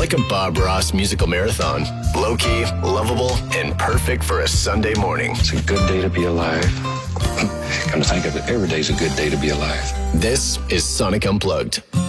like a Bob Ross musical marathon. Low-key, lovable, and perfect for a Sunday morning. It's a good day to be alive. Come to think of it, every day's a good day to be alive. This is Sonic Unplugged.